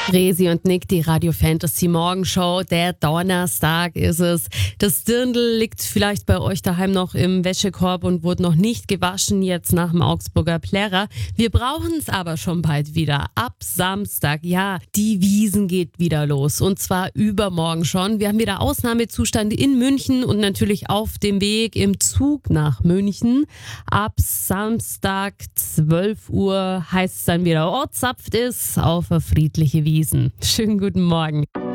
Resi und Nick, die Radio Fantasy Morgenshow. Der Donnerstag ist es. Das Dirndl liegt vielleicht bei euch daheim noch im Wäschekorb und wurde noch nicht gewaschen, jetzt nach dem Augsburger Plärrer. Wir brauchen es aber schon bald wieder. Ab Samstag, ja, die Wiesn geht wieder los. Und zwar übermorgen schon. Wir haben wieder Ausnahmezustand in München und natürlich auf dem Weg im Zug nach München. Ab Samstag 12 Uhr heißt es dann wieder, zapft es auf eine friedliche Wiesn. Schönen guten Morgen.